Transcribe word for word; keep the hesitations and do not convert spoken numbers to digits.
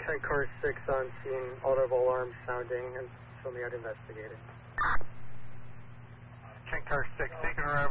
Tank car six on scene, audible alarm sounding and filming out investigating. Tank car six, taking a